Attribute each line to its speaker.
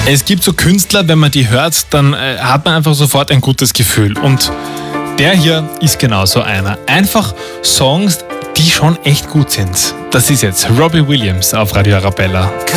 Speaker 1: Es gibt so Künstler, wenn man die hört, dann hat man einfach sofort ein gutes Gefühl. Und der hier ist genauso einer. Einfach Songs, die schon echt gut sind. Das ist jetzt Robbie Williams auf Radio Arabella.